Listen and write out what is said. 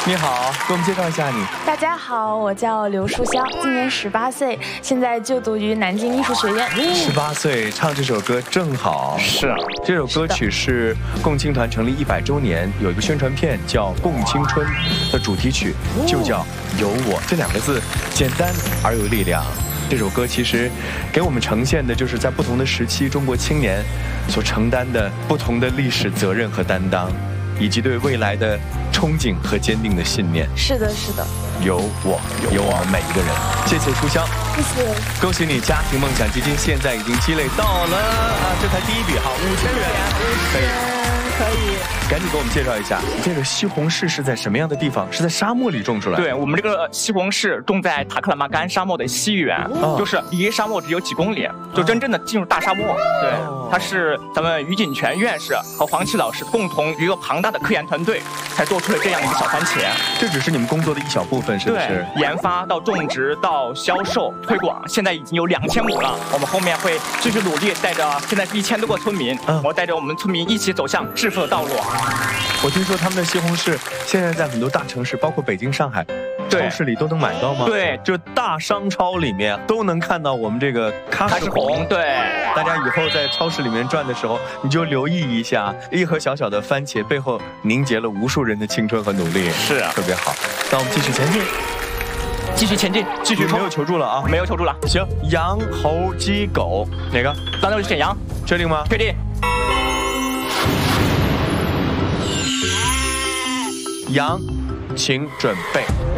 你好，给我们介绍一下你。 大家好，我叫刘书香，今年18岁，现在就读于南京艺术学院。 18岁唱这首歌正好。 是啊， 这首歌曲是共青团成立100周年，有一个宣传片叫《共青春》的主题曲，就叫《有我》这2个字，简单而有力量。这首歌其实给我们呈现的就是在不同的时期中国青年所承担的不同的历史责任和担当，以及对未来的憧憬和坚定的信念。 是的，是的。 有我，有我们每一个人。谢谢书香， 谢谢。 恭喜你，家庭梦想基金现在已经积累到了这才第一笔哈，5000元，可以。 可以， 赶紧给我们介绍一下，这个西红柿是在什么样的地方？是在沙漠里种出来的？ 对，我们这个西红柿种在塔克拉玛干沙漠的西缘，就是离沙漠只有几公里，就真正的进入大沙漠。对，它是咱们于锦泉院士和黄琦老师共同一个庞大的科研团队才做出了这样一个小番茄。 这只是你们工作的一小部分，是不是？ 对，研发到种植到销售推广，现在已经有2000亩了。我们后面会继续努力，带着现在是1000多个村民，我带着我们村民一起走向致富的道路。 我听说他们的西红柿现在在很多大城市，包括北京、上海超市里都能买到吗？ 对， 就大商超里面都能看到我们这个喀什红。 对， 大家以后在超市里面转的时候，你就留意一下，一盒小小的番茄背后凝结了无数人的青春和努力， 是啊， 特别好。那我们继续前进。 继续前进，继续冲！ 没有求助了啊！ 没有求助了。 行，羊、猴、鸡、狗，哪个？ 当然是选羊。 确定吗？ 确定。 羊，请准备。